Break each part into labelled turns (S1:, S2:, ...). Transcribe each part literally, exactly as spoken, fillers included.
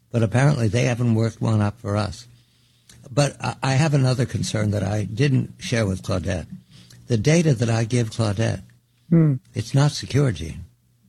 S1: but apparently they haven't worked one up for us. But I have another concern that I didn't share with Claudette. The data that I give Claudette, hmm. it's not secure, Gene.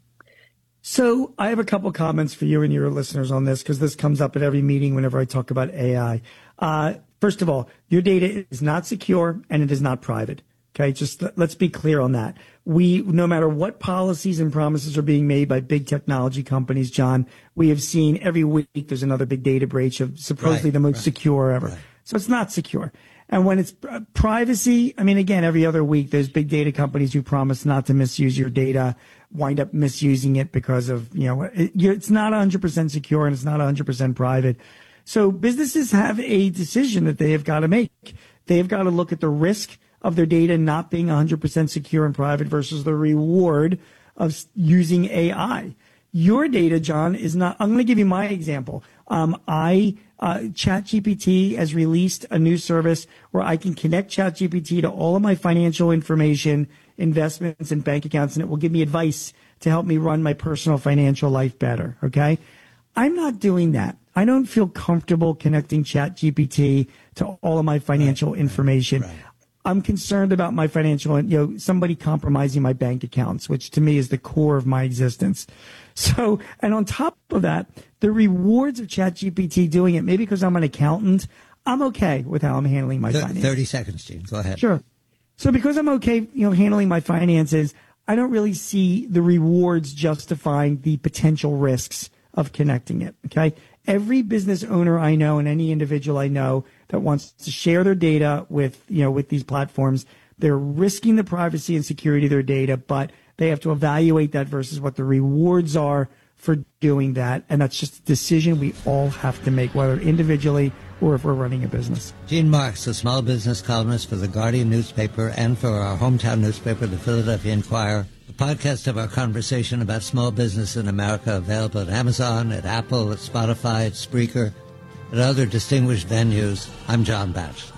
S2: So I have a couple comments for you and your listeners on this, because this comes up at every meeting whenever I talk about A I. Uh, first of all, your data is not secure and it is not private. Okay, just let's be clear on that. We, no matter what policies and promises are being made by big technology companies, John, we have seen every week there's another big data breach of supposedly
S1: right,
S2: the most
S1: right,
S2: secure ever.
S1: Right.
S2: So it's not secure. And when it's uh, privacy, I mean, again, every other week, there's big data companies who promise not to misuse your data, wind up misusing it because of, you know, it, it's not one hundred percent secure and it's not one hundred percent private. So businesses have a decision that they have got to make. They've got to look at the risk of their data not being one hundred percent secure and private versus the reward of using A I. Your data, John, is not, I'm going to give you my example. Um, I, uh, ChatGPT has released a new service where I can connect ChatGPT to all of my financial information, investments, and bank accounts, and it will give me advice to help me run my personal financial life better. Okay. I'm not doing that. I don't feel comfortable connecting ChatGPT to all of my financial right, information. Right, right. I'm concerned about my financial, you know, somebody compromising my bank accounts, which to me is the core of my existence. So, and on top of that, the rewards of ChatGPT doing it, maybe because I'm an accountant, I'm okay with how I'm handling my finances.
S1: thirty seconds, Gene. Go ahead.
S2: Sure. So because I'm okay, you know, handling my finances, I don't really see the rewards justifying the potential risks of connecting it. Okay. Every business owner I know and any individual I know that wants to share their data with, you know, with these platforms, they're risking the privacy and security of their data, but they have to evaluate that versus what the rewards are for doing that. And that's just a decision we all have to make, whether individually or if we're running a business.
S1: Gene Marks, a small business columnist for the Guardian newspaper and for our hometown newspaper, the Philadelphia Inquirer. The podcast of our conversation about small business in America available at Amazon, at Apple, at Spotify, at Spreaker, at other distinguished venues. I'm John Batchelor.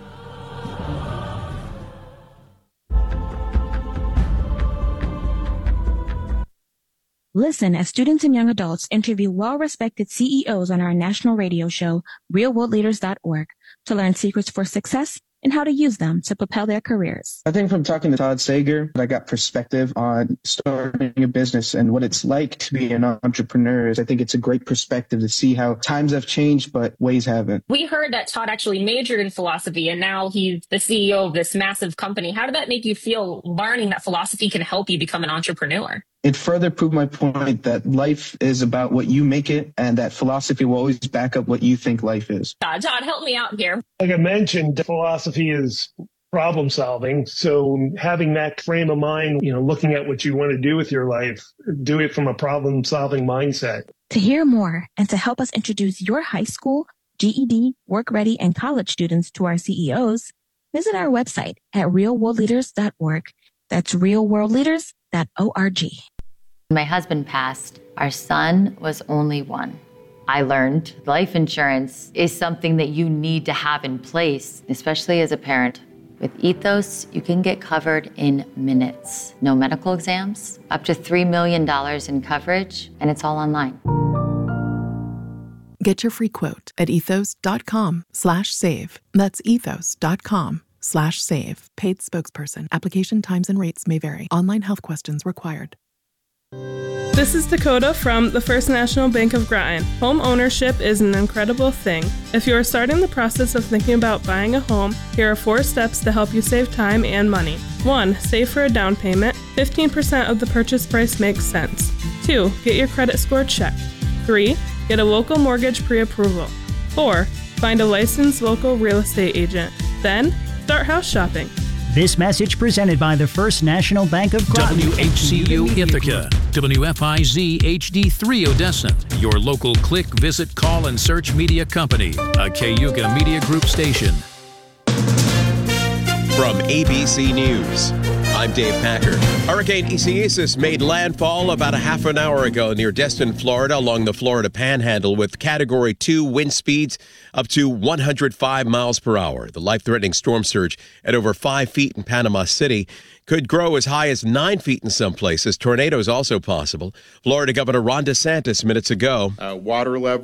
S3: Listen as students and young adults interview well-respected C E Os on our national radio show, real world leaders dot org, to learn secrets for success and how to use them to propel their careers.
S4: I think from talking to Todd Sager, I got perspective on starting a business and what it's like to be an entrepreneur. I think it's a great perspective to see how times have changed, but ways haven't.
S5: We heard that Todd actually majored in philosophy, and now he's the C E O of this massive company. How did that make you feel, learning that philosophy can help you become an entrepreneur?
S4: It further proved my point that life is about what you make it, and that philosophy will always back up what you think life is.
S5: Uh, Todd, help me out here.
S6: Like I mentioned, philosophy is problem solving. So having that frame of mind, you know, looking at what you want to do with your life, do it from a problem solving mindset.
S3: To hear more and to help us introduce your high school, G E D, work ready, and college students to our C E Os, visit our website at real world leaders dot org. That's real world leaders dot org.
S7: My husband passed. Our son was only one. I learned life insurance is something that you need to have in place, especially as a parent. With Ethos, you can get covered in minutes. No medical exams, up to three million dollars in coverage, and it's all online.
S8: Get your free quote at ethos.com slash save. That's ethos.com slash save. Paid spokesperson. Application times and rates may vary. Online health questions required.
S9: This is Dakota from the First National Bank of Groton. Home ownership is an incredible thing. If you are starting the process of thinking about buying a home, here are four steps to help you save time and money. One, save for a down payment. fifteen percent of the purchase price makes sense. Two, get your credit score checked. Three, get a local mortgage pre-approval. Four, find a licensed local real estate agent. Then, start house shopping.
S10: This message presented by the First National Bank of Groton.
S11: W H C U Ithaca, W F I Z H D three Odessa, your local click, visit, call, and search media company, a Cayuga Media Group station.
S12: From A B C News, I'm Dave Packer. Hurricane Isaias made landfall about a half an hour ago near Destin, Florida, along the Florida Panhandle with Category two wind speeds up to one hundred five miles per hour. The life-threatening storm surge at over five feet in Panama City could grow as high as nine feet in some places. Tornadoes also possible. Florida Governor Ron DeSantis minutes ago.
S13: Uh, water level